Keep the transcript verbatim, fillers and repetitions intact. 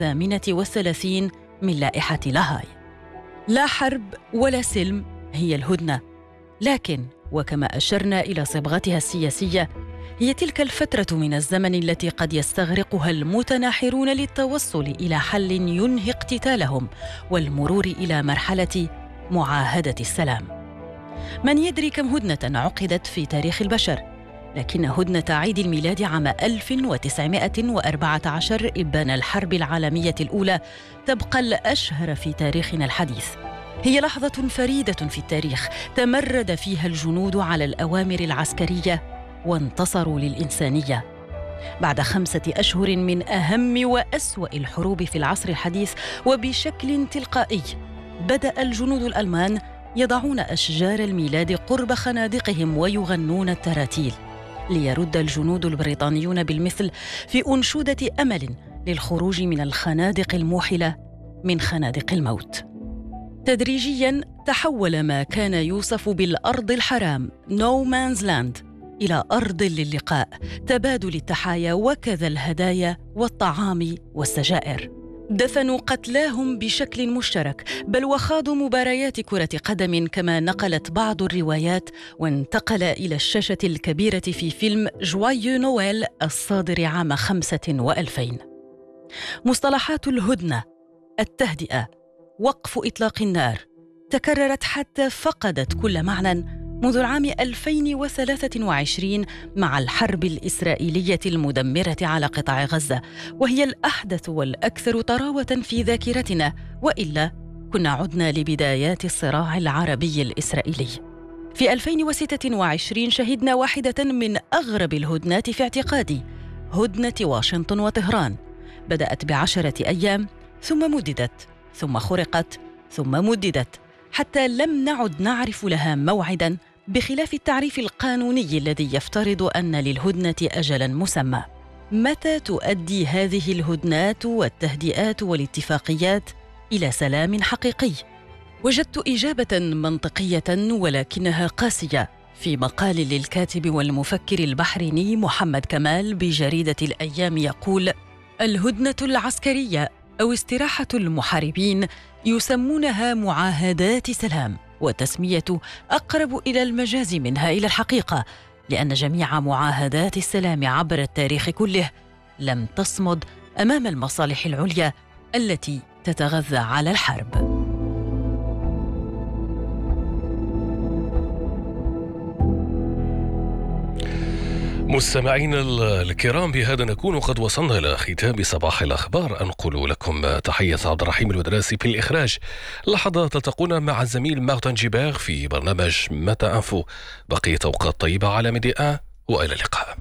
الثامنة والثلاثين من لائحة لاهاي. لا حرب ولا سلم هي الهدنة، لكن وكما أشرنا إلى صبغتها السياسية، هي تلك الفترة من الزمن التي قد يستغرقها المتناحرون للتوصل إلى حل ينهي اقتتالهم والمرور إلى مرحلة معاهدة السلام. من يدري كم هدنة عقدت في تاريخ البشر، لكن هدنة عيد الميلاد عام ألف وتسعمائة وأربعة عشر إبان الحرب العالمية الأولى تبقى الأشهر في تاريخنا الحديث. هي لحظة فريدة في التاريخ تمرد فيها الجنود على الأوامر العسكرية وانتصروا للإنسانية. بعد خمسة أشهر من أهم وأسوأ الحروب في العصر الحديث، وبشكل تلقائي بدأ الجنود الألمان يضعون أشجار الميلاد قرب خنادقهم ويغنون التراتيل، ليرد الجنود البريطانيون بالمثل في أنشودة أمل للخروج من الخنادق الموحلة، من خنادق الموت. تدريجياً تحول ما كان يوصف بالأرض الحرام No Man's Land إلى أرض للقاء، تبادل التحايا وكذا الهدايا والطعام والسجائر. دفنوا قتلاهم بشكل مشترك، بل وخاضوا مباريات كرة قدم كما نقلت بعض الروايات، وانتقل إلى الشاشة الكبيرة في فيلم جوايو نويل الصادر عام خمسة وألفين. مصطلحات الهدنة، التهدئة، وقف إطلاق النار تكررت حتى فقدت كل معنى منذ العام ألفين وثلاثة وعشرين مع الحرب الإسرائيلية المدمرة على قطاع غزة، وهي الأحدث والأكثر طراوة في ذاكرتنا، وإلا كنا عدنا لبدايات الصراع العربي الإسرائيلي. في ألفين وستة وعشرين شهدنا واحدة من أغرب الهدنات في اعتقادي، هدنة واشنطن وطهران. بدأت بعشرة أيام، ثم مددت، ثم خرقت، ثم مددت، حتى لم نعد نعرف لها موعداً، بخلاف التعريف القانوني الذي يفترض أن للهدنة أجلاً مسمى. متى تؤدي هذه الهدنات والتهدئات والاتفاقيات إلى سلام حقيقي؟ وجدت إجابة منطقية ولكنها قاسية في مقال للكاتب والمفكر البحريني محمد كمال بجريدة الأيام، يقول: الهدنة العسكرية أو استراحة المحاربين يسمونها معاهدات سلام، والتسمية أقرب إلى المجاز منها إلى الحقيقة، لأن جميع معاهدات السلام عبر التاريخ كله لم تصمد أمام المصالح العليا التي تتغذى على الحرب. مستمعين الكرام، بهذا نكون قد وصلنا إلى ختام صباح الأخبار. أنقل لكم تحية عبد الرحيم الودراسي في الإخراج. لحظة تلتقون مع الزميل مارتن جيبير في برنامج متى أنفو. بقية أوقات طيبة على ميديا، وإلى اللقاء.